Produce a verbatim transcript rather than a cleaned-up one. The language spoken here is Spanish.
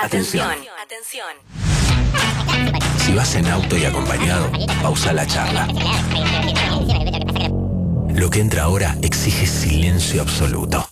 Atención. Atención. Si vas en auto y acompañado, pausa la charla. Lo que entra ahora exige silencio absoluto.